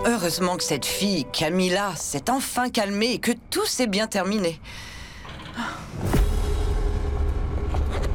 Heureusement que cette fille, Camilla, s'est enfin calmée et que tout s'est bien terminé. Maman ?